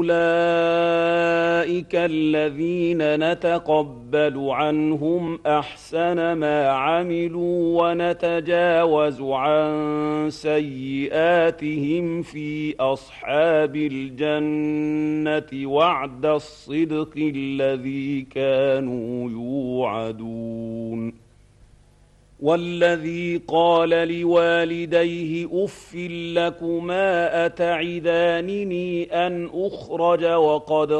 أولئك الذين نتقبل عنهم أحسن ما عملوا ونتجاوز عن سيئاتهم في أصحاب الجنة وعد الصدق الذي كانوا يوعدون. والذي قال لوالديه أف لكما أتعدانني أن أخرج وقد